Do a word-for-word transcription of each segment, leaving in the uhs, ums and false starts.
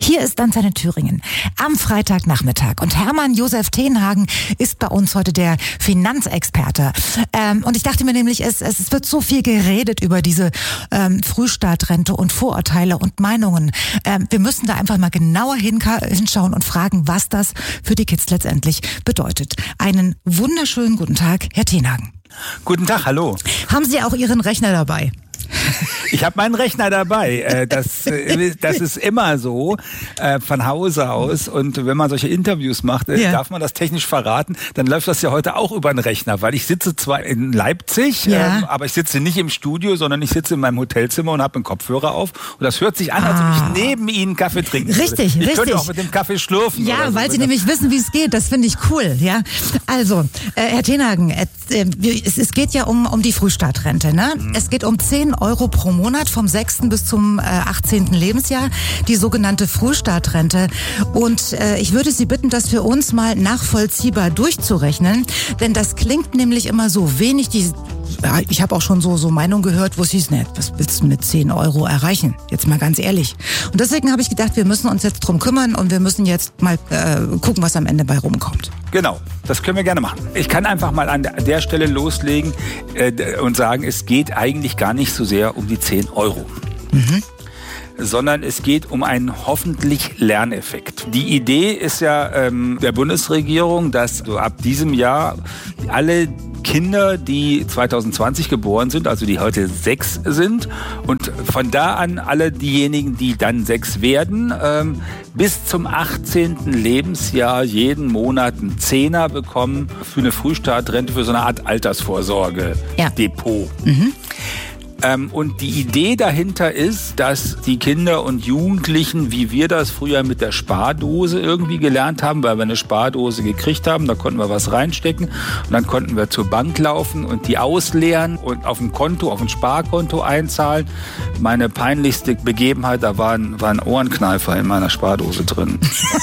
Hier ist Antenne Thüringen am Freitagnachmittag und Hermann Josef Tenhagen ist bei uns heute der Finanzexperte. Ähm, und ich dachte mir nämlich, es, es wird so viel geredet über diese ähm, Frühstartrente und Vorurteile und Meinungen. Ähm, wir müssen da einfach mal genauer hinka- hinschauen und fragen, was das für die Kids letztendlich bedeutet. Einen wunderschönen guten Tag, Herr Tenhagen. Guten Tag, hallo. Haben Sie auch Ihren Rechner dabei? Ich habe meinen Rechner dabei. Das, das ist immer so von Hause aus. Und wenn man solche Interviews macht, ja. darf man das technisch verraten, dann läuft das ja heute auch über den Rechner. Weil ich sitze zwar in Leipzig, ja. aber ich sitze nicht im Studio, sondern ich sitze in meinem Hotelzimmer und habe einen Kopfhörer auf. Und das hört sich an, als ah. ob ich neben Ihnen Kaffee trinken würde. Richtig, ich richtig. Ich könnte auch mit dem Kaffee schlürfen. Ja, oder so. weil Sie nämlich wissen, wie es geht. Das finde ich cool. Ja, also, äh, Herr Tenhagen, äh, es, es geht ja um, um die Frühstartrente. Ne? Mhm. Es geht um zehn Euro pro Monat vom sechsten bis zum äh, achtzehnten Lebensjahr, die sogenannte Frühstartrente. Und äh, ich würde Sie bitten, das für uns mal nachvollziehbar durchzurechnen, denn das klingt nämlich immer so wenig. Die, ja, ich habe auch schon so, so Meinungen gehört, wo es hieß, ne, was willst du mit zehn Euro erreichen? Jetzt mal ganz ehrlich. Und deswegen habe ich gedacht, wir müssen uns jetzt drum kümmern und wir müssen jetzt mal äh, gucken, was am Ende bei rumkommt. Genau, das können wir gerne machen. Ich kann einfach mal an der Stelle loslegen äh, und sagen, es geht eigentlich gar nicht so sehr um die zehn Euro. Mhm. Sondern es geht um einen hoffentlich Lerneffekt. Die Idee ist ja ähm, der Bundesregierung, dass so ab diesem Jahr alle Kinder, die zwanzig zwanzig geboren sind, also die heute sechs sind und von da an alle diejenigen, die dann sechs werden, ähm, bis zum achtzehnten Lebensjahr jeden Monat einen Zehner bekommen für eine Frühstartrente, für so eine Art Altersvorsorge-Depot. Ja. Mhm. Ähm, und die Idee dahinter ist, dass die Kinder und Jugendlichen, wie wir das früher mit der Spardose irgendwie gelernt haben, weil wir eine Spardose gekriegt haben, da konnten wir was reinstecken und dann konnten wir zur Bank laufen und die ausleeren und auf ein Konto, auf ein Sparkonto einzahlen. Meine peinlichste Begebenheit, da war ein, war ein Ohrenkneifer in meiner Spardose drin.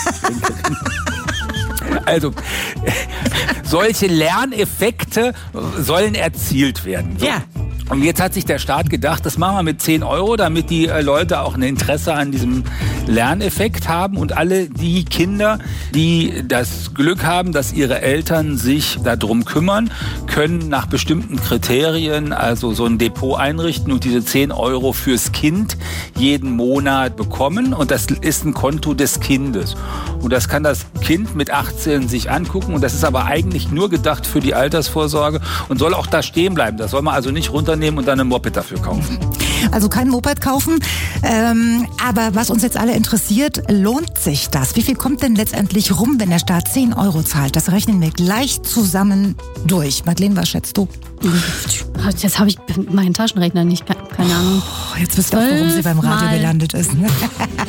Also, solche Lerneffekte sollen erzielt werden. So. Ja. Und jetzt hat sich der Staat gedacht, das machen wir mit zehn Euro, damit die äh, Leute auch ein Interesse an diesem Lerneffekt haben. Und alle die Kinder, die das Glück haben, dass ihre Eltern sich darum kümmern, können nach bestimmten Kriterien also so ein Depot einrichten und diese zehn Euro fürs Kind jeden Monat bekommen. Und das ist ein Konto des Kindes. Und das kann das Kind mit achtzehn sich angucken. Und das ist aber eigentlich nur gedacht für die Altersvorsorge und soll auch da stehen bleiben. Das soll man also nicht runternehmen und dann ein Moped dafür kaufen. Also kein Moped kaufen. Ähm, aber was uns jetzt alle interessiert, lohnt sich das? Wie viel kommt denn letztendlich rum, wenn der Staat zehn Euro zahlt? Das rechnen wir gleich zusammen durch. Madeleine, was schätzt du? Jetzt habe ich meinen Taschenrechner nicht, keine Ahnung. Oh, jetzt wisst ihr auch, warum sie beim Radio gelandet ist.